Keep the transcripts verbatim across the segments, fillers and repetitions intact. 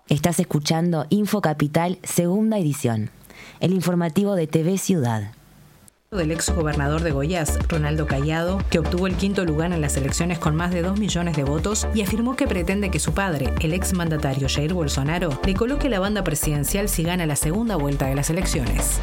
Estás escuchando Info Capital, segunda edición, el informativo de T V Ciudad. Del ex gobernador de Goiás, Ronaldo Caiado, que obtuvo el quinto lugar en las elecciones con más de dos millones de votos y afirmó que pretende que su padre, el ex mandatario Jair Bolsonaro, le coloque la banda presidencial si gana la segunda vuelta de las elecciones.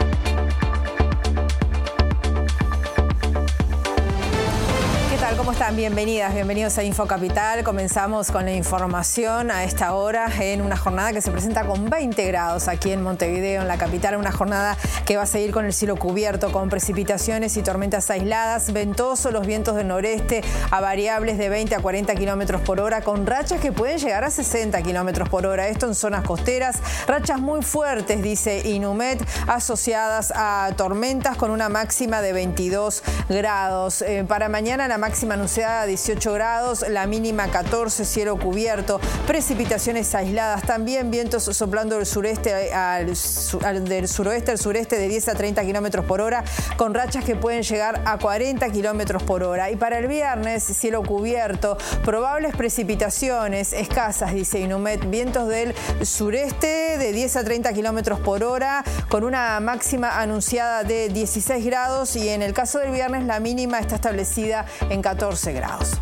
¿Cómo están? Bienvenidas, bienvenidos a Info Capital. Comenzamos con la información a esta hora en una jornada que se presenta con veinte grados aquí en Montevideo, en la capital. Una jornada que va a seguir con el cielo cubierto, con precipitaciones y tormentas aisladas, ventoso, los vientos del noreste a variables de veinte a cuarenta kilómetros por hora, con rachas que pueden llegar a sesenta kilómetros por hora. Esto en zonas costeras, rachas muy fuertes, dice Inumet, asociadas a tormentas con una máxima de veintidós grados. Eh, para mañana la máxima anunciada dieciocho grados, la mínima catorce, cielo cubierto, precipitaciones aisladas, también vientos soplando del sureste al, al del suroeste al sureste de diez a treinta kilómetros por hora, con rachas que pueden llegar a cuarenta kilómetros por hora. Y para el viernes, cielo cubierto, probables precipitaciones escasas, dice Inumet, vientos del sureste de diez a treinta kilómetros por hora, con una máxima anunciada de dieciséis grados, y en el caso del viernes la mínima está establecida en catorce grados.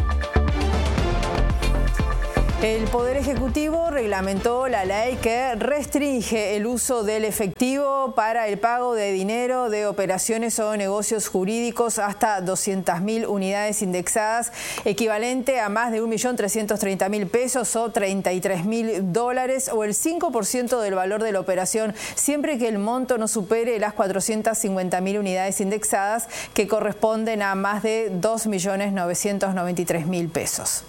El Poder Ejecutivo reglamentó la ley que restringe el uso del efectivo para el pago de dinero de operaciones o negocios jurídicos hasta doscientas mil unidades indexadas, equivalente a más de un millón trescientos treinta mil pesos o treinta y tres mil dólares, o el cinco por ciento del valor de la operación, siempre que el monto no supere las cuatrocientas cincuenta mil unidades indexadas, que corresponden a más de dos millones novecientos noventa y tres mil pesos.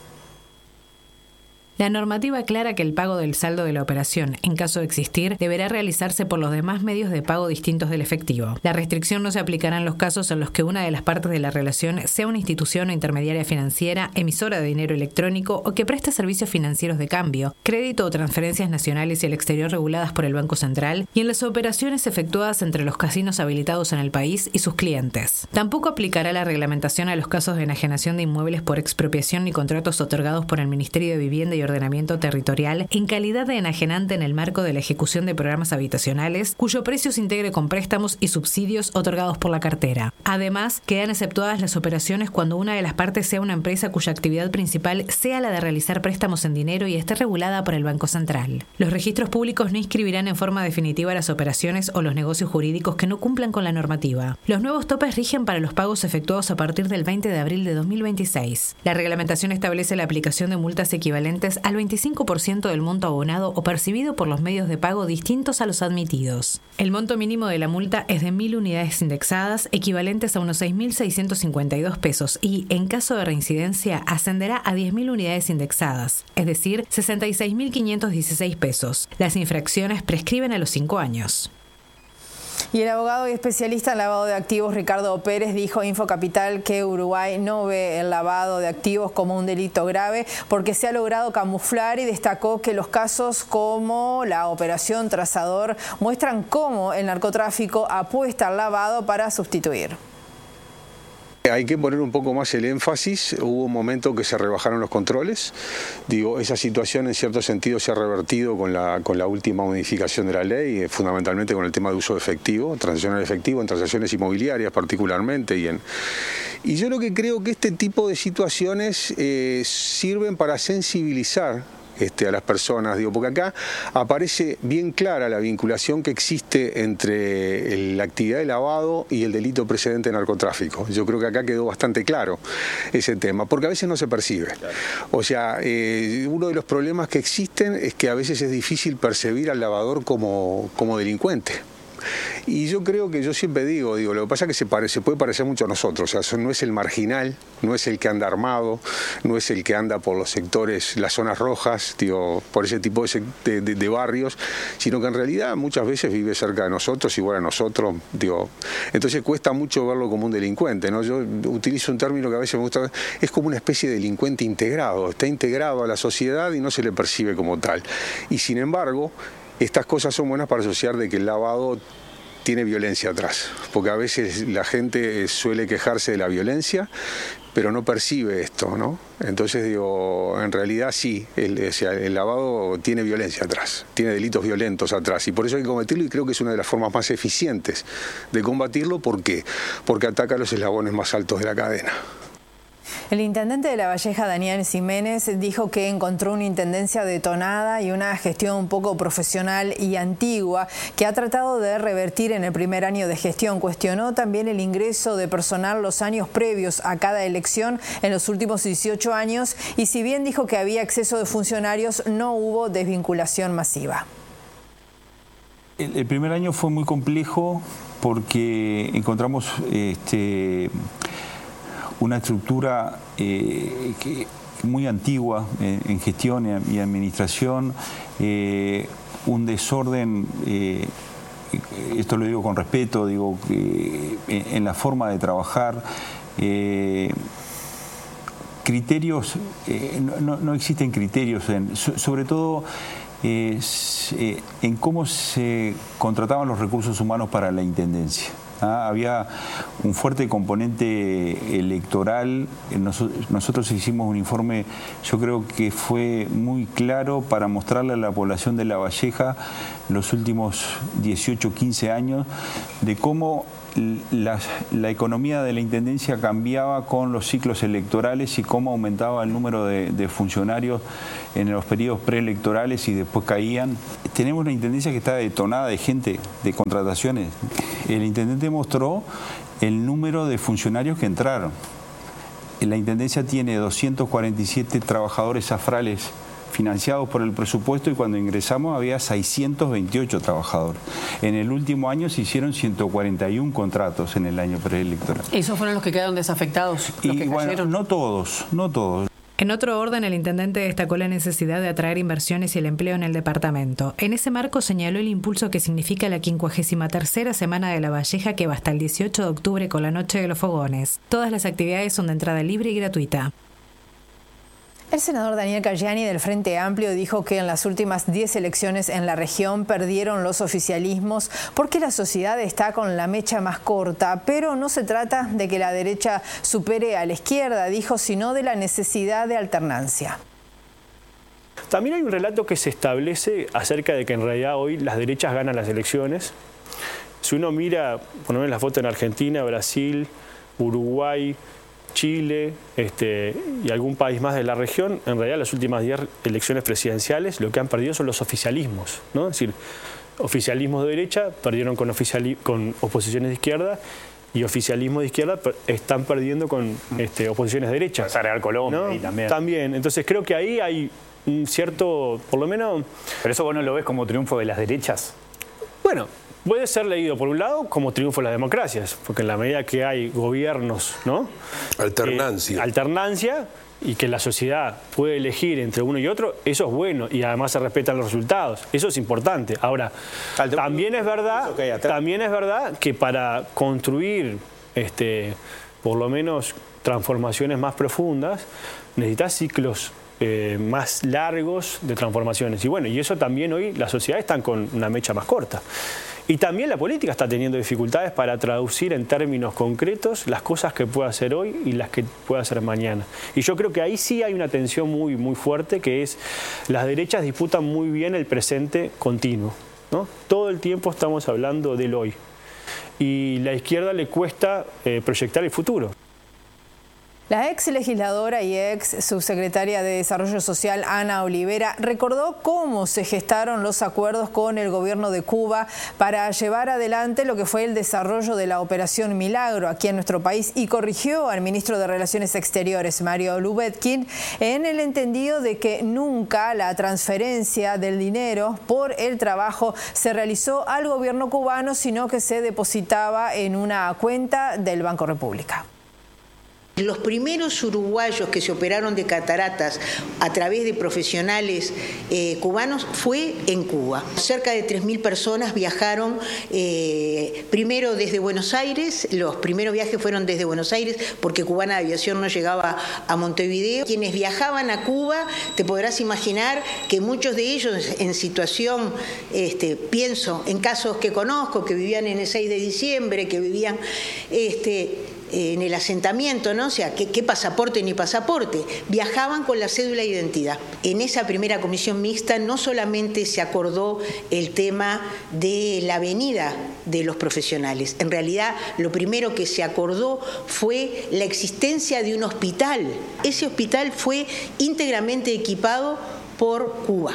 La normativa aclara que el pago del saldo de la operación, en caso de existir, deberá realizarse por los demás medios de pago distintos del efectivo. La restricción no se aplicará en los casos en los que una de las partes de la relación sea una institución o intermediaria financiera, emisora de dinero electrónico o que preste servicios financieros de cambio, crédito o transferencias nacionales y al exterior reguladas por el Banco Central, y en las operaciones efectuadas entre los casinos habilitados en el país y sus clientes. Tampoco aplicará la reglamentación a los casos de enajenación de inmuebles por expropiación ni contratos otorgados por el Ministerio de Vivienda y Ordenamiento Territorial en calidad de enajenante en el marco de la ejecución de programas habitacionales, cuyo precio se integre con préstamos y subsidios otorgados por la cartera. Además, quedan exceptuadas las operaciones cuando una de las partes sea una empresa cuya actividad principal sea la de realizar préstamos en dinero y esté regulada por el Banco Central. Los registros públicos no inscribirán en forma definitiva las operaciones o los negocios jurídicos que no cumplan con la normativa. Los nuevos topes rigen para los pagos efectuados a partir del veinte de abril de dos mil veintiséis. La reglamentación establece la aplicación de multas equivalentes al veinticinco por ciento del monto abonado o percibido por los medios de pago distintos a los admitidos. El monto mínimo de la multa es de mil unidades indexadas, equivalentes a unos seis mil seiscientos cincuenta y dos pesos, y, en caso de reincidencia, ascenderá a diez mil unidades indexadas, es decir, sesenta y seis mil quinientos dieciséis pesos. Las infracciones prescriben a los cinco años. Y el abogado y especialista en lavado de activos Ricardo Pérez dijo a Info Capital que Uruguay no ve el lavado de activos como un delito grave porque se ha logrado camuflar, y destacó que los casos como la Operación Trazador muestran cómo el narcotráfico apuesta al lavado para sustituir. Hay que poner un poco más el énfasis. Hubo un momento que se rebajaron los controles. Digo, esa situación en cierto sentido se ha revertido con la, con la última modificación de la ley, fundamentalmente con el tema de uso de efectivo, transacción en efectivo, en transacciones inmobiliarias particularmente. Y, en, y yo lo que creo que este tipo de situaciones eh, sirven para sensibilizar Este, a las personas, digo, porque acá aparece bien clara la vinculación que existe entre el, la actividad de lavado y el delito precedente de narcotráfico. Yo creo que acá quedó bastante claro ese tema, porque a veces no se percibe. O sea, eh, uno de los problemas que existen es que a veces es difícil percibir al lavador como, como delincuente. Y yo creo que yo siempre digo, digo, lo que pasa es que se, parece, se puede parecer mucho a nosotros, o sea, no es el marginal, no es el que anda armado, no es el que anda por los sectores, las zonas rojas, digo, por ese tipo de, de, de, de barrios, sino que en realidad muchas veces vive cerca de nosotros, igual a nosotros, digo, entonces cuesta mucho verlo como un delincuente, ¿no? Yo utilizo un término que a veces me gusta, es como una especie de delincuente integrado, está integrado a la sociedad y no se le percibe como tal. Y sin embargo, estas cosas son buenas para asociar de que el lavado tiene violencia atrás, porque a veces la gente suele quejarse de la violencia, pero no percibe esto, ¿no? Entonces digo, en realidad sí, el, o sea, el lavado tiene violencia atrás, tiene delitos violentos atrás, y por eso hay que combatirlo, y creo que es una de las formas más eficientes de combatirlo. ¿Por qué? Porque ataca a los eslabones más altos de la cadena. El intendente de La Valleja, Daniel Ximénez, dijo que encontró una intendencia detonada y una gestión un poco profesional y antigua que ha tratado de revertir en el primer año de gestión. Cuestionó también el ingreso de personal los años previos a cada elección en los últimos dieciocho años y si bien dijo que había exceso de funcionarios, no hubo desvinculación masiva. El, el primer año fue muy complejo porque encontramos este, una estructura eh, que, muy antigua en, en gestión y administración, eh, un desorden, eh, esto lo digo con respeto, digo que en, en la forma de trabajar, eh, criterios, eh, no, no existen criterios, en, so, sobre todo eh, eh, en cómo se contrataban los recursos humanos para la intendencia. Ah, había un fuerte componente electoral. Nos, nosotros hicimos un informe, yo creo que fue muy claro para mostrarle a la población de La Valleja los últimos dieciocho, quince años de cómo la, la economía de la intendencia cambiaba con los ciclos electorales y cómo aumentaba el número de, de funcionarios en los periodos preelectorales y después caían. Tenemos una intendencia que está detonada de gente, de contrataciones. El intendente mostró el número de funcionarios que entraron. La intendencia tiene doscientos cuarenta y siete trabajadores afrales financiados por el presupuesto y cuando ingresamos había seiscientos veintiocho trabajadores. En el último año se hicieron ciento cuarenta y uno contratos en el año preelectoral. ¿Esos fueron los que quedaron desafectados? Y los que bueno, cayeron? no todos, no todos. En otro orden, el intendente destacó la necesidad de atraer inversiones y el empleo en el departamento. En ese marco señaló el impulso que significa la quincuagésima tercera Semana de La Valleja, que va hasta el dieciocho de octubre con la Noche de los Fogones. Todas las actividades son de entrada libre y gratuita. El senador Daniel Cayani del Frente Amplio dijo que en las últimas diez elecciones en la región perdieron los oficialismos porque la sociedad está con la mecha más corta, pero no se trata de que la derecha supere a la izquierda, dijo, sino de la necesidad de alternancia. También hay un relato que se establece acerca de que en realidad hoy las derechas ganan las elecciones. Si uno mira, por lo menos la foto en Argentina, Brasil, Uruguay, Chile este, y algún país más de la región, en realidad las últimas diez elecciones presidenciales lo que han perdido son los oficialismos, ¿no? Es decir, oficialismos de derecha perdieron con, oficiali con oposiciones de izquierda y oficialismo de izquierda están perdiendo con este, oposiciones de derecha. Real Colombia, ¿no? Y también. También, entonces creo que ahí hay un cierto, por lo menos... ¿Pero eso vos no lo ves como triunfo de las derechas? Bueno, puede ser leído, por un lado, como triunfo de las democracias, porque en la medida que hay gobiernos, ¿no? Alternancia. Eh, alternancia, y que la sociedad puede elegir entre uno y otro, eso es bueno, y además se respetan los resultados. Eso es importante. Ahora, también es verdad, también es verdad que para construir, este, por lo menos, transformaciones más profundas, necesitas ciclos Eh, más largos de transformaciones. Y bueno, y eso también hoy las sociedades están con una mecha más corta. Y también la política está teniendo dificultades para traducir en términos concretos las cosas que puede hacer hoy y las que puede hacer mañana. Y yo creo que ahí sí hay una tensión muy, muy fuerte, que es las derechas disputan muy bien el presente continuo, ¿no? Todo el tiempo estamos hablando del hoy. Y la izquierda le cuesta eh, proyectar el futuro. La ex legisladora y ex subsecretaria de Desarrollo Social, Ana Olivera, recordó cómo se gestaron los acuerdos con el gobierno de Cuba para llevar adelante lo que fue el desarrollo de la Operación Milagro aquí en nuestro país y corrigió al ministro de Relaciones Exteriores, Mario Lubetkin, en el entendido de que nunca la transferencia del dinero por el trabajo se realizó al gobierno cubano, sino que se depositaba en una cuenta del Banco República. Los primeros uruguayos que se operaron de cataratas a través de profesionales eh, cubanos fue en Cuba. Cerca de tres mil personas viajaron eh, primero desde Buenos Aires, los primeros viajes fueron desde Buenos Aires porque Cubana de Aviación no llegaba a Montevideo. Quienes viajaban a Cuba, te podrás imaginar que muchos de ellos en situación, este, pienso en casos que conozco, que vivían en el seis de diciembre, que vivían... Este, en el asentamiento, ¿no? O sea, ¿qué, qué pasaporte ni pasaporte? Viajaban con la cédula de identidad. En esa primera comisión mixta no solamente se acordó el tema de la venida de los profesionales, en realidad lo primero que se acordó fue la existencia de un hospital. Ese hospital fue íntegramente equipado por Cuba.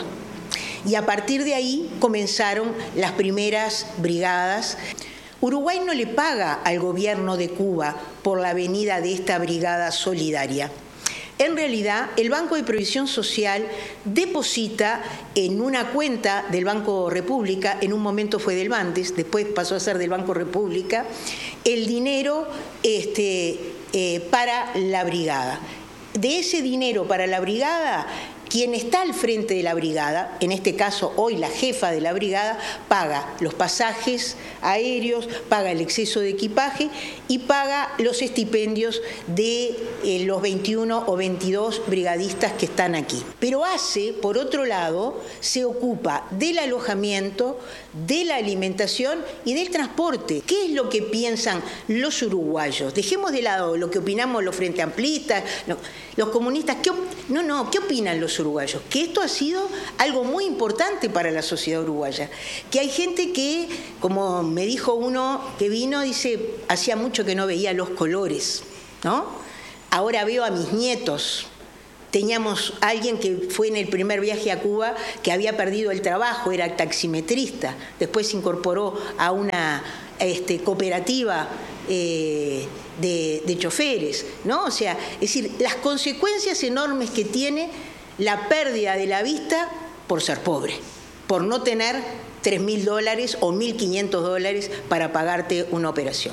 Y a partir de ahí comenzaron las primeras brigadas. Uruguay no le paga al gobierno de Cuba por la venida de esta brigada solidaria. En realidad, el Banco de Previsión Social deposita en una cuenta del Banco República, en un momento fue del Bandes, después pasó a ser del Banco República, el dinero este, eh, para la brigada. De ese dinero para la brigada, quien está al frente de la brigada, en este caso hoy la jefa de la brigada, paga los pasajes aéreos, paga el exceso de equipaje y paga los estipendios de eh, los veintiuno o veintidós brigadistas que están aquí. Pero hace, por otro lado, se ocupa del alojamiento, de la alimentación y del transporte. ¿Qué es lo que piensan los uruguayos? Dejemos de lado lo que opinamos los frente amplistas, no, los comunistas. ¿Qué no, no, ¿qué opinan los uruguayos? Que esto ha sido algo muy importante para la sociedad uruguaya. Que hay gente que, como me dijo uno que vino, dice, hacía mucho que no veía los colores, ¿no? Ahora veo a mis nietos. Teníamos alguien que fue en el primer viaje a Cuba que había perdido el trabajo, era taximetrista, después se incorporó a una este, cooperativa eh, de, de choferes, ¿no? O sea, es decir, las consecuencias enormes que tiene la pérdida de la vista por ser pobre, por no tener tres mil dólares o mil quinientos dólares para pagarte una operación.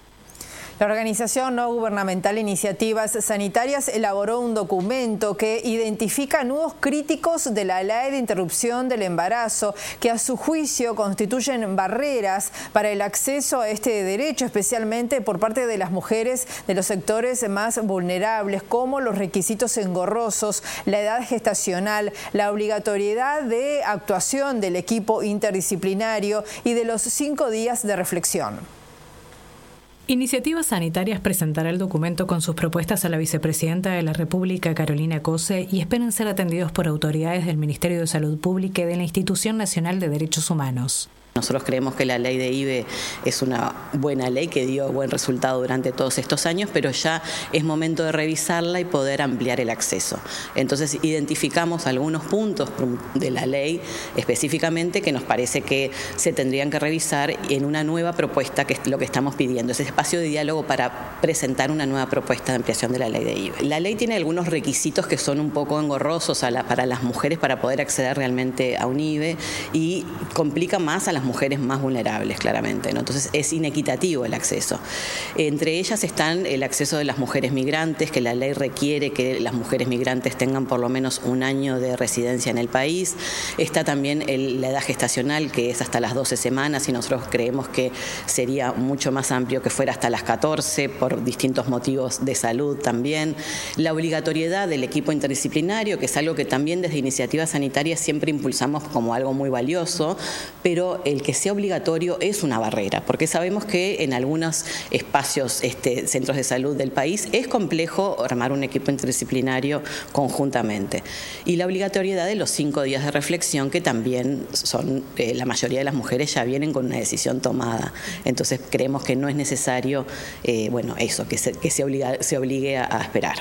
La organización no gubernamental Iniciativas Sanitarias elaboró un documento que identifica nudos críticos de la ley de interrupción del embarazo que a su juicio constituyen barreras para el acceso a este derecho, especialmente por parte de las mujeres de los sectores más vulnerables, como los requisitos engorrosos, la edad gestacional, la obligatoriedad de actuación del equipo interdisciplinario y de los cinco días de reflexión. Iniciativas Sanitarias presentará el documento con sus propuestas a la vicepresidenta de la República, Carolina Cose, y esperan ser atendidos por autoridades del Ministerio de Salud Pública y de la Institución Nacional de Derechos Humanos. Nosotros creemos que la ley de I V E es una buena ley que dio buen resultado durante todos estos años, pero ya es momento de revisarla y poder ampliar el acceso. Entonces identificamos algunos puntos de la ley específicamente que nos parece que se tendrían que revisar en una nueva propuesta, que es lo que estamos pidiendo, ese espacio de diálogo para presentar una nueva propuesta de ampliación de la ley de I V E. La ley tiene algunos requisitos que son un poco engorrosos a la, para las mujeres para poder acceder realmente a un I V E y complica más a las mujeres más vulnerables, claramente, ¿no? Entonces es inequitativo el acceso. Entre ellas están el acceso de las mujeres migrantes, que la ley requiere que las mujeres migrantes tengan por lo menos un año de residencia en el país. Está también el, la edad gestacional, que es hasta las doce semanas, y nosotros creemos que sería mucho más amplio que fuera hasta las catorce, por distintos motivos de salud también. La obligatoriedad del equipo interdisciplinario, que es algo que también desde Iniciativas Sanitarias siempre impulsamos como algo muy valioso, pero el que sea obligatorio es una barrera, porque sabemos que en algunos espacios, este, centros de salud del país, es complejo armar un equipo interdisciplinario conjuntamente. Y la obligatoriedad de los cinco días de reflexión, que también son, eh, la mayoría de las mujeres ya vienen con una decisión tomada. Entonces creemos que no es necesario, eh, bueno, eso, que se, que se, obliga, se obligue a, a esperar.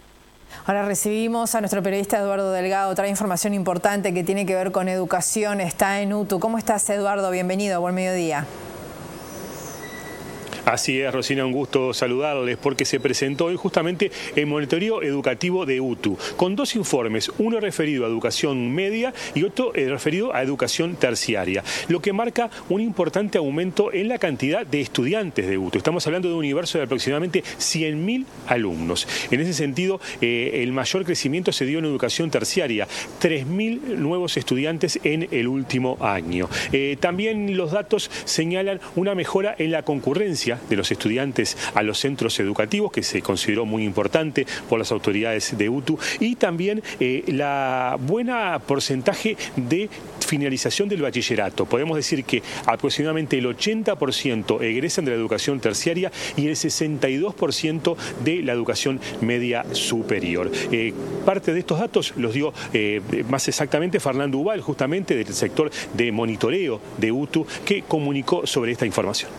Ahora recibimos a nuestro periodista Eduardo Delgado, otra información importante que tiene que ver con educación, está en U T U. ¿Cómo estás, Eduardo? Bienvenido, buen mediodía. Así es, Rosina, un gusto saludarles porque se presentó hoy justamente el monitoreo educativo de U T U, con dos informes, uno referido a educación media y otro referido a educación terciaria, lo que marca un importante aumento en la cantidad de estudiantes de U T U. Estamos hablando de un universo de aproximadamente cien mil alumnos. En ese sentido, eh, el mayor crecimiento se dio en educación terciaria, tres mil nuevos estudiantes en el último año. Eh, también los datos señalan una mejora en la concurrencia de los estudiantes a los centros educativos, que se consideró muy importante por las autoridades de U T U, y también eh, la buena porcentaje de finalización del bachillerato. Podemos decir que aproximadamente el ochenta por ciento egresan de la educación terciaria y el sesenta y dos por ciento de la educación media superior. Eh, parte de estos datos los dio eh, más exactamente Fernando Ubal, justamente del sector de monitoreo de U T U, que comunicó sobre esta información.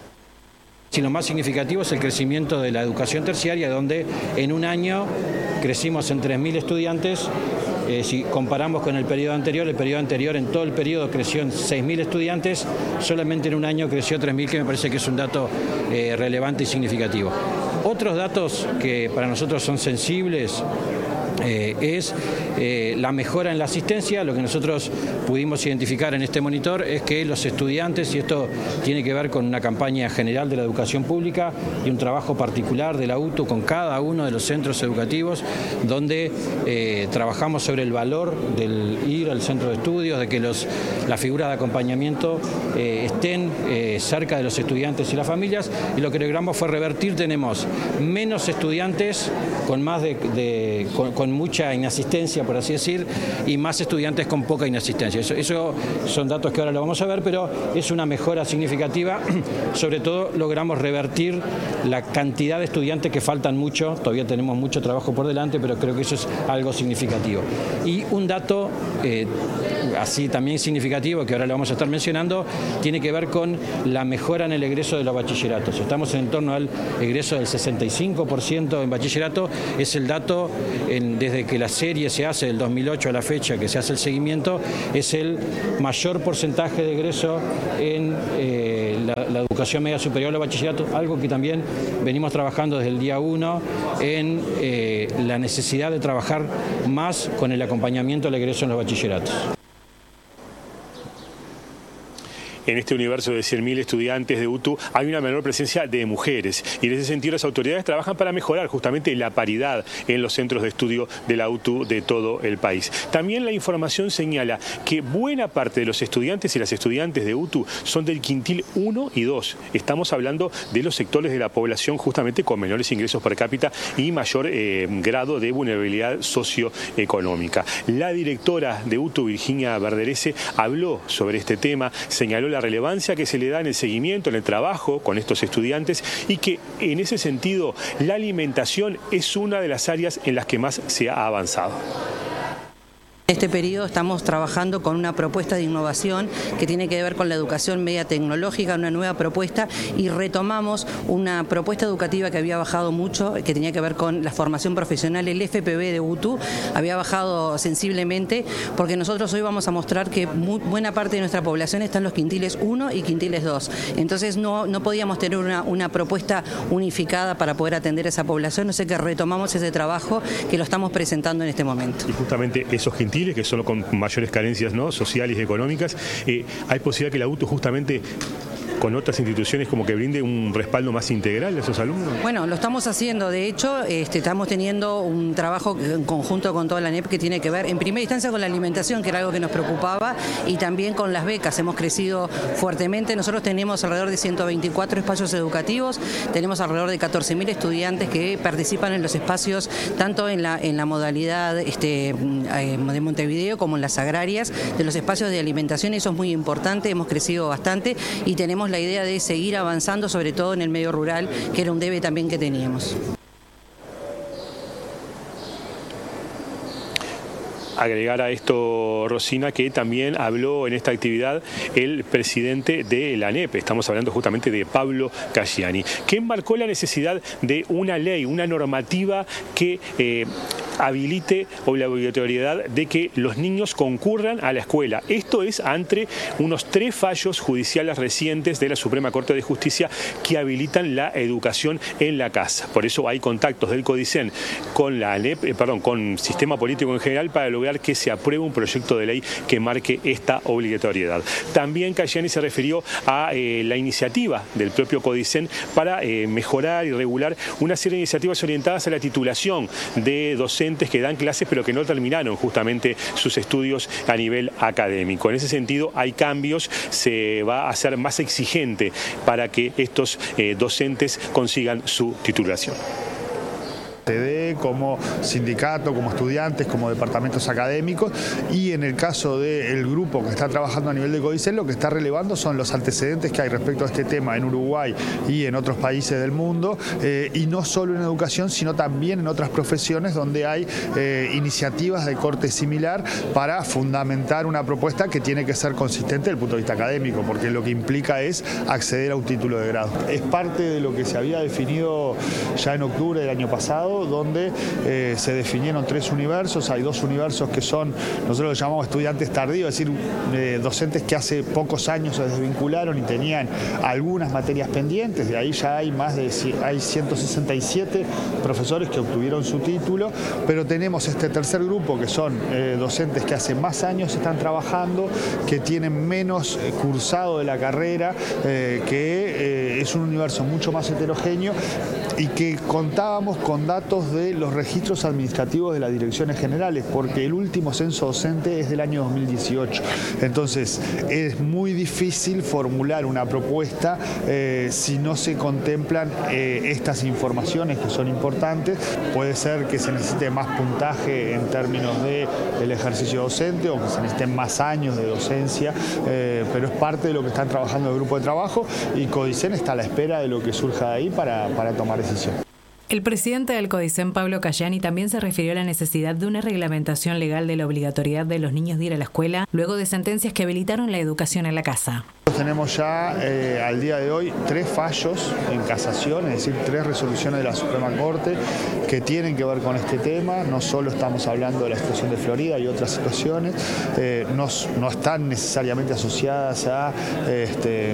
Si lo más significativo es el crecimiento de la educación terciaria, donde en un año crecimos en tres mil estudiantes. Eh, si comparamos con el periodo anterior, el periodo anterior en todo el periodo creció en seis mil estudiantes, solamente en un año creció tres mil, que me parece que es un dato eh, relevante y significativo. Otros datos que para nosotros son sensibles Eh, es eh, la mejora en la asistencia. Lo que nosotros pudimos identificar en este monitor es que los estudiantes, y esto tiene que ver con una campaña general de la educación pública y un trabajo particular de la U T U con cada uno de los centros educativos, donde eh, trabajamos sobre el valor del ir al centro de estudios, de que los, las figuras de acompañamiento eh, estén eh, cerca de los estudiantes y las familias, y lo que logramos fue revertir. Tenemos menos estudiantes con más de, de con, con mucha inasistencia, por así decir, y más estudiantes con poca inasistencia. Eso, eso son datos que ahora lo vamos a ver, pero es una mejora significativa. Sobre todo logramos revertir la cantidad de estudiantes que faltan mucho. Todavía tenemos mucho trabajo por delante, pero creo que eso es algo significativo. Y un dato eh, así también significativo, que ahora lo vamos a estar mencionando, tiene que ver con la mejora en el egreso de los bachilleratos. Estamos en torno al egreso del sesenta y cinco por ciento en bachillerato. Es el dato en desde que la serie se hace, del dos mil ocho a la fecha que se hace el seguimiento, es el mayor porcentaje de egreso en eh, la, la educación media superior, los bachilleratos, algo que también venimos trabajando desde el día uno en eh, la necesidad de trabajar más con el acompañamiento al egreso en los bachilleratos. En este universo de cien mil estudiantes de U T U hay una menor presencia de mujeres, y en ese sentido las autoridades trabajan para mejorar justamente la paridad en los centros de estudio de la U T U de todo el país. También la información señala que buena parte de los estudiantes y las estudiantes de U T U son del quintil uno y dos. Estamos hablando de los sectores de la población justamente con menores ingresos per cápita y mayor eh, grado de vulnerabilidad socioeconómica. La directora de U T U, Virginia Verderese, habló sobre este tema, señaló la relevancia que se le da en el seguimiento, en el trabajo con estos estudiantes, y que en ese sentido la alimentación es una de las áreas en las que más se ha avanzado. En este periodo estamos trabajando con una propuesta de innovación que tiene que ver con la educación media tecnológica, una nueva propuesta, y retomamos una propuesta educativa que había bajado mucho, que tenía que ver con la formación profesional. El F P B de U T U había bajado sensiblemente, porque nosotros hoy vamos a mostrar que muy buena parte de nuestra población está en los quintiles uno y quintiles dos. Entonces no, no podíamos tener una, una propuesta unificada para poder atender a esa población, no sé, que retomamos ese trabajo que lo estamos presentando en este momento. Y justamente esos quintiles, que son con mayores carencias, ¿no?, sociales y económicas, eh, hay posibilidad que la U T U justamente con otras instituciones como que brinde un respaldo más integral a esos alumnos? Bueno, lo estamos haciendo. De hecho, este, estamos teniendo un trabajo en conjunto con toda la N E P que tiene que ver, en primera instancia, con la alimentación, que era algo que nos preocupaba, y también con las becas. Hemos crecido fuertemente. Nosotros tenemos alrededor de ciento veinticuatro espacios educativos, tenemos alrededor de catorce mil estudiantes que participan en los espacios, tanto en la, en la modalidad este, de Montevideo como en las agrarias, de los espacios de alimentación. Eso es muy importante, hemos crecido bastante y tenemos la idea de seguir avanzando, sobre todo en el medio rural, que era un debe también que teníamos. Agregar a esto, Rosina, que también habló en esta actividad el presidente de la N E P, estamos hablando justamente de Pablo Caggiani, que marcó la necesidad de una ley, una normativa que eh, habilite o la obligatoriedad de que los niños concurran a la escuela. Esto es ante unos tres fallos judiciales recientes de la Suprema Corte de Justicia que habilitan la educación en la casa. Por eso hay contactos del CODICEN con la ANEP, eh, perdón, con Sistema Político en general para lograr que se apruebe un proyecto de ley que marque esta obligatoriedad. También Cayani se refirió a eh, la iniciativa del propio CODICEN para eh, mejorar y regular una serie de iniciativas orientadas a la titulación de docentes que dan clases pero que no terminaron justamente sus estudios a nivel académico. En ese sentido hay cambios, se va a hacer más exigente para que estos eh, docentes consigan su titulación. T D, como sindicato, como estudiantes, como departamentos académicos, y en el caso del grupo que está trabajando a nivel de CODICEN, lo que está relevando son los antecedentes que hay respecto a este tema en Uruguay y en otros países del mundo, eh, y no solo en educación, sino también en otras profesiones donde hay eh, iniciativas de corte similar para fundamentar una propuesta que tiene que ser consistente desde el punto de vista académico, porque lo que implica es acceder a un título de grado. Es parte de lo que se había definido ya en octubre del año pasado, donde eh, se definieron tres universos. Hay dos universos que son, nosotros los llamamos estudiantes tardíos, es decir, eh, docentes que hace pocos años se desvincularon y tenían algunas materias pendientes. De ahí ya hay más de hay ciento sesenta y siete profesores que obtuvieron su título, pero tenemos este tercer grupo que son eh, docentes que hace más años están trabajando, que tienen menos eh, cursado de la carrera, eh, que eh, es un universo mucho más heterogéneo y que contábamos con datos de los registros administrativos de las direcciones generales, porque el último censo docente es del año dos mil dieciocho. Entonces, es muy difícil formular una propuesta eh, si no se contemplan eh, estas informaciones que son importantes. Puede ser que se necesite más puntaje en términos del ejercicio docente o que se necesiten más años de docencia, eh, pero es parte de lo que están trabajando el grupo de trabajo y CODICEN está a la espera de lo que surja de ahí para, para tomar decisión. El presidente del CODICEN, Pablo Cayani, también se refirió a la necesidad de una reglamentación legal de la obligatoriedad de los niños de ir a la escuela, luego de sentencias que habilitaron la educación en la casa. Tenemos ya eh, al día de hoy tres fallos en casación, es decir, tres resoluciones de la Suprema Corte que tienen que ver con este tema. No solo estamos hablando de la situación de Florida y otras situaciones, eh, no, no están necesariamente asociadas a, este,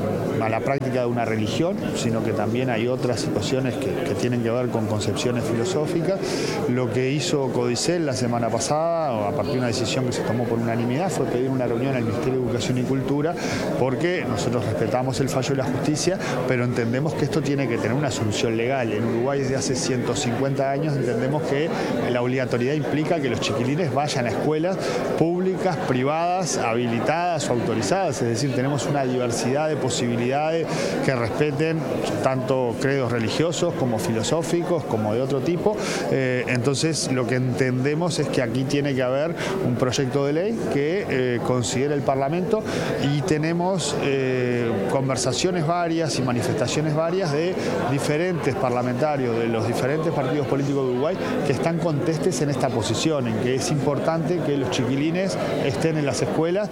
a la práctica de una religión, sino que también hay otras situaciones que, que tienen que ver con concepciones filosóficas. Lo que hizo CODICEN la semana pasada, a partir de una decisión que se tomó por unanimidad, fue pedir una reunión al Ministerio de Educación y Cultura, porque nosotros respetamos el fallo de la justicia, pero entendemos que esto tiene que tener una solución legal. En Uruguay desde hace ciento cincuenta años entendemos que la obligatoriedad implica que los chiquilines vayan a escuelas públicas, privadas, habilitadas o autorizadas, es decir, tenemos una diversidad de posibilidades que respeten tanto credos religiosos como filosóficos, como de otro tipo. Eh, entonces lo que entendemos es que aquí tiene que haber un proyecto de ley que eh, considere el Parlamento, y tenemos Eh, conversaciones varias y manifestaciones varias de diferentes parlamentarios de los diferentes partidos políticos de Uruguay que están contestes en esta posición, en que es importante que los chiquilines estén en las escuelas.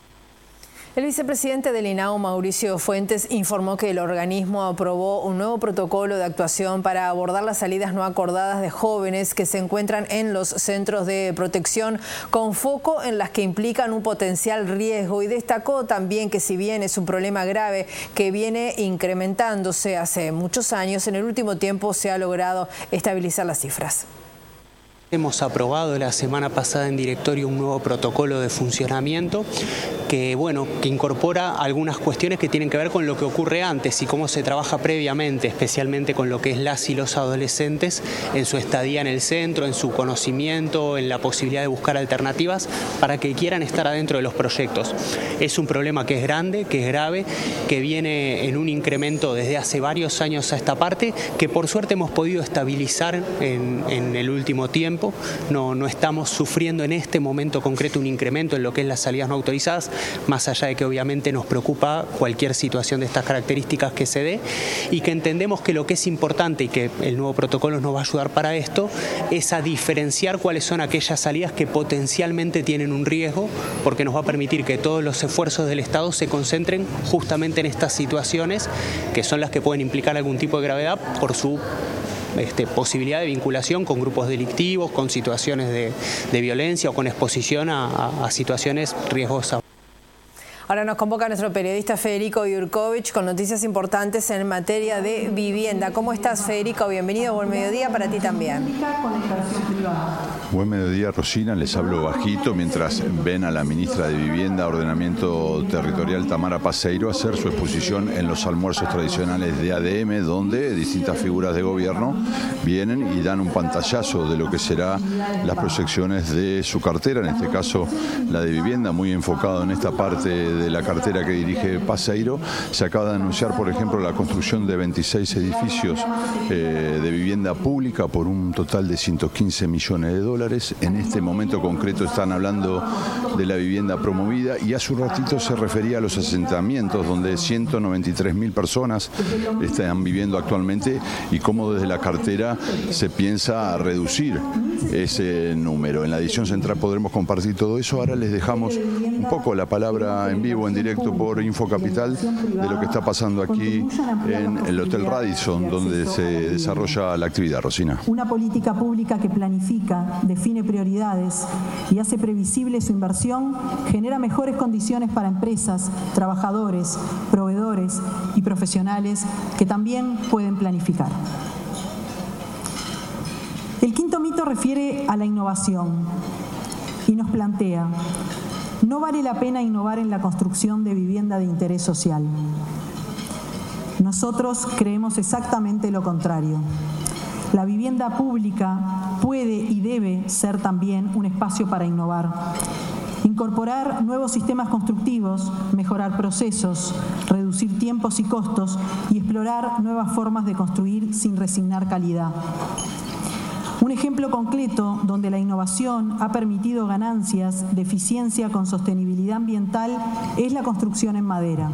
El vicepresidente del I N A U, Mauricio Fuentes, informó que el organismo aprobó un nuevo protocolo de actuación para abordar las salidas no acordadas de jóvenes que se encuentran en los centros de protección, con foco en las que implican un potencial riesgo, y destacó también que si bien es un problema grave que viene incrementándose hace muchos años, en el último tiempo se ha logrado estabilizar las cifras. Hemos aprobado la semana pasada en directorio un nuevo protocolo de funcionamiento que, bueno, que incorpora algunas cuestiones que tienen que ver con lo que ocurre antes y cómo se trabaja previamente, especialmente con lo que es las y los adolescentes en su estadía en el centro, en su conocimiento, en la posibilidad de buscar alternativas para que quieran estar adentro de los proyectos. Es un problema que es grande, que es grave, que viene en un incremento desde hace varios años a esta parte, que por suerte hemos podido estabilizar en, en el último tiempo. No, no estamos sufriendo en este momento concreto un incremento en lo que es las salidas no autorizadas, más allá de que obviamente nos preocupa cualquier situación de estas características que se dé, y que entendemos que lo que es importante y que el nuevo protocolo nos va a ayudar para esto es a diferenciar cuáles son aquellas salidas que potencialmente tienen un riesgo, porque nos va a permitir que todos los esfuerzos del Estado se concentren justamente en estas situaciones que son las que pueden implicar algún tipo de gravedad por su este, posibilidad de vinculación con grupos delictivos, con situaciones de, de violencia o con exposición a, a, a situaciones riesgosas. Ahora nos convoca nuestro periodista Federico Jurkovic con noticias importantes en materia de vivienda. ¿Cómo estás, Federico? Bienvenido, buen mediodía para ti también. Buen mediodía, Rosina. Les hablo bajito mientras ven a la ministra de Vivienda, Ordenamiento Territorial, Tamara Paseiro, hacer su exposición en los almuerzos tradicionales de A D M, donde distintas figuras de gobierno vienen y dan un pantallazo de lo que será las proyecciones de su cartera, en este caso la de vivienda, muy enfocado en esta parte de la cartera que dirige Paseiro. Se acaba de anunciar, por ejemplo, la construcción de veintiséis edificios eh, de vivienda pública por un total de ciento quince millones de dólares. En este momento concreto están hablando de la vivienda promovida y hace un ratito se refería a los asentamientos donde ciento noventa y tres mil personas están viviendo actualmente y cómo desde la cartera se piensa reducir ese número. En la edición central podremos compartir todo eso. Ahora les dejamos un poco la palabra en vivo, en directo por Infocapital, de lo que está pasando aquí en el Hotel Radisson, donde se desarrolla la actividad. Rosina. Una política pública que planifica, define prioridades y hace previsible su inversión genera mejores condiciones para empresas, trabajadores, proveedores y profesionales que también pueden planificar. El quinto mito refiere a la innovación y nos plantea: no vale la pena innovar en la construcción de vivienda de interés social. Nosotros creemos exactamente lo contrario. La vivienda pública puede y debe ser también un espacio para innovar, incorporar nuevos sistemas constructivos, mejorar procesos, reducir tiempos y costos y explorar nuevas formas de construir sin resignar calidad. Un ejemplo concreto donde la innovación ha permitido ganancias de eficiencia con sostenibilidad ambiental es la construcción en madera.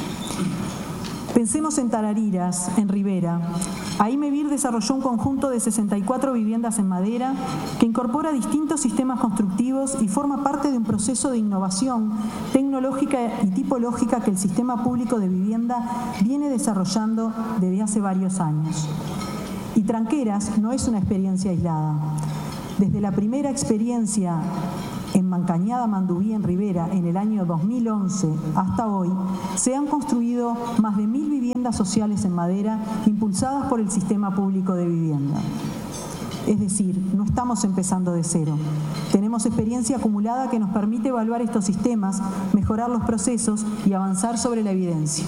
Pensemos en Tarariras, en Rivera. Ahí Mevir desarrolló un conjunto de sesenta y cuatro viviendas en madera que incorpora distintos sistemas constructivos y forma parte de un proceso de innovación tecnológica y tipológica que el sistema público de vivienda viene desarrollando desde hace varios años. Y Tranqueras no es una experiencia aislada. Desde la primera experiencia en Mancañada Mandubí, en Rivera, en el año dos mil once hasta hoy, se han construido más de mil viviendas sociales en madera impulsadas por el sistema público de vivienda. Es decir, no estamos empezando de cero. Tenemos experiencia acumulada que nos permite evaluar estos sistemas, mejorar los procesos y avanzar sobre la evidencia.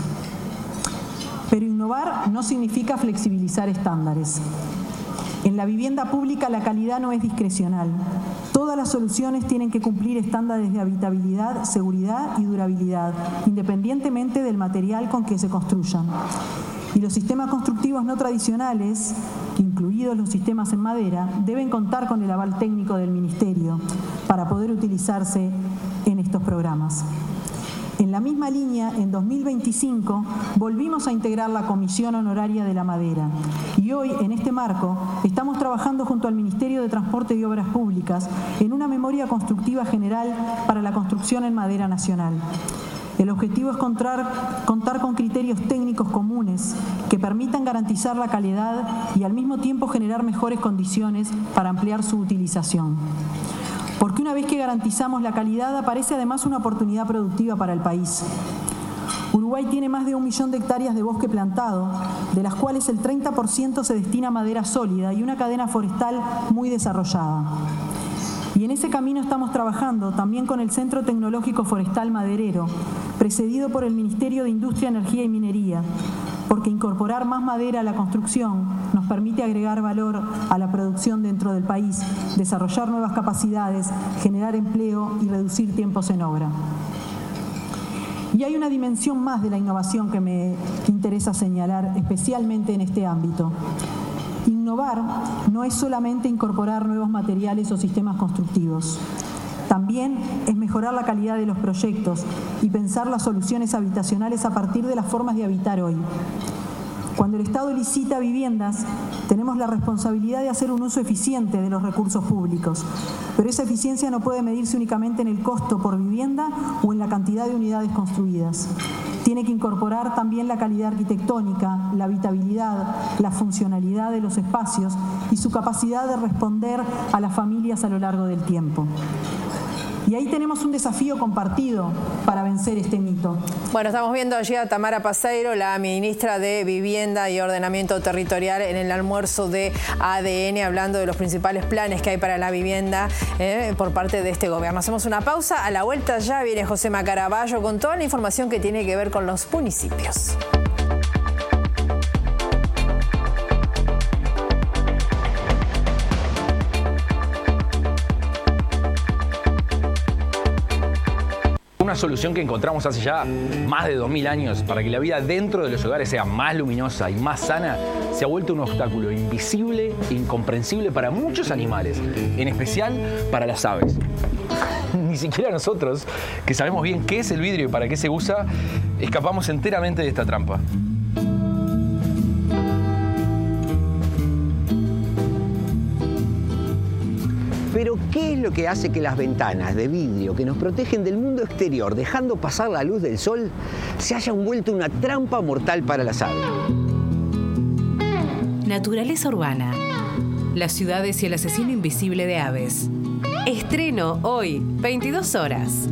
Pero innovar no significa flexibilizar estándares. En la vivienda pública la calidad no es discrecional. Todas las soluciones tienen que cumplir estándares de habitabilidad, seguridad y durabilidad, independientemente del material con que se construyan. Y los sistemas constructivos no tradicionales, incluidos los sistemas en madera, deben contar con el aval técnico del Ministerio para poder utilizarse en estos programas. En la misma línea, en dos mil veinticinco, volvimos a integrar la Comisión Honoraria de la Madera y hoy, en este marco, estamos trabajando junto al Ministerio de Transporte y Obras Públicas en una memoria constructiva general para la construcción en madera nacional. El objetivo es contar, contar con criterios técnicos comunes que permitan garantizar la calidad y al mismo tiempo generar mejores condiciones para ampliar su utilización. Porque una vez que garantizamos la calidad, aparece además una oportunidad productiva para el país. Uruguay tiene más de un millón de hectáreas de bosque plantado, de las cuales el treinta por ciento se destina a madera sólida y una cadena forestal muy desarrollada. Y en ese camino estamos trabajando también con el Centro Tecnológico Forestal Maderero, precedido por el Ministerio de Industria, Energía y Minería, porque incorporar más madera a la construcción nos permite agregar valor a la producción dentro del país, desarrollar nuevas capacidades, generar empleo y reducir tiempos en obra. Y hay una dimensión más de la innovación que me interesa señalar, especialmente en este ámbito. Innovar no es solamente incorporar nuevos materiales o sistemas constructivos. También es mejorar la calidad de los proyectos y pensar las soluciones habitacionales a partir de las formas de habitar hoy. Cuando el Estado licita viviendas, tenemos la responsabilidad de hacer un uso eficiente de los recursos públicos, pero esa eficiencia no puede medirse únicamente en el costo por vivienda o en la cantidad de unidades construidas. tiene que incorporar también la calidad arquitectónica, la habitabilidad, la funcionalidad de los espacios y su capacidad de responder a las familias a lo largo del tiempo. Y ahí tenemos un desafío compartido para vencer este mito. Bueno, estamos viendo allí a Tamara Paseiro, la ministra de Vivienda y Ordenamiento Territorial, en el almuerzo de A D N, hablando de los principales planes que hay para la vivienda eh, por parte de este gobierno. Hacemos una pausa. A la vuelta ya viene Josema Caraballo con toda la información que tiene que ver con los municipios. Una solución que encontramos hace ya más de dos mil años para que la vida dentro de los hogares sea más luminosa y más sana, se ha vuelto un obstáculo invisible e incomprensible para muchos animales, en especial para las aves. Ni siquiera nosotros, que sabemos bien qué es el vidrio y para qué se usa, escapamos enteramente de esta trampa. Pero, ¿qué es lo que hace que las ventanas de vidrio que nos protegen del mundo exterior, dejando pasar la luz del sol, se hayan vuelto una trampa mortal para las aves? Naturaleza urbana. Las ciudades y el asesino invisible de aves. Estreno hoy, veintidós horas.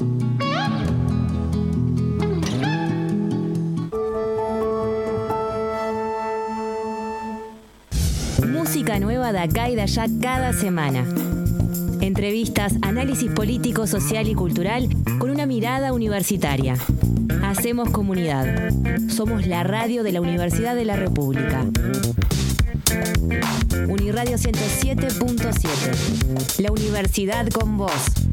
Música nueva de acá y de allá cada semana. Entrevistas, análisis político, social y cultural con una mirada universitaria. Hacemos comunidad. Somos la radio de la Universidad de la República. Uniradio ciento siete punto siete. La universidad con vos.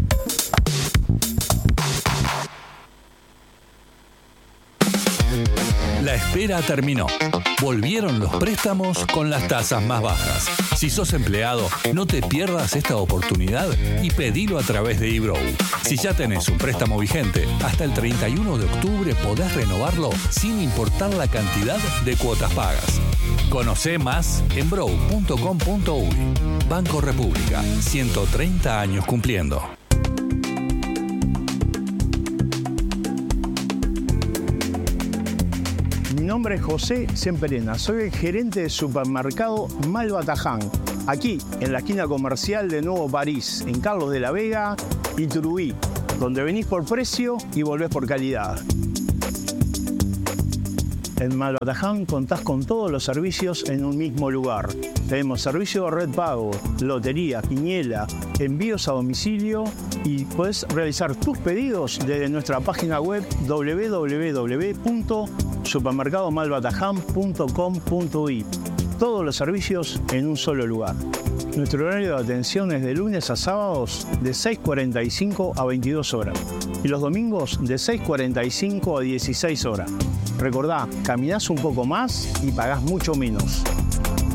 La espera terminó. Volvieron los préstamos con las tasas más bajas. Si sos empleado, no te pierdas esta oportunidad y pedilo a través de eBrow. Si ya tenés un préstamo vigente, hasta el treinta y uno de octubre podés renovarlo sin importar la cantidad de cuotas pagas. Conocé más en brow punto com punto uy. Banco República, ciento treinta años cumpliendo. Mi nombre es José Semperena, soy el gerente de supermercado Malbataján, aquí en la esquina comercial de Nuevo París, en Carlos de la Vega y Turubí, donde venís por precio y volvés por calidad. En Malbataján contás con todos los servicios en un mismo lugar. Tenemos servicio de red pago, lotería, quiniela, envíos a domicilio y podés realizar tus pedidos desde nuestra página web doble u doble u doble u punto supermercado malbataján punto com punto uy. Todos los servicios en un solo lugar. Nuestro horario de atención es de lunes a sábados de seis cuarenta y cinco a veintidós horas y los domingos de seis cuarenta y cinco a dieciséis horas. Recordá, caminás un poco más y pagás mucho menos.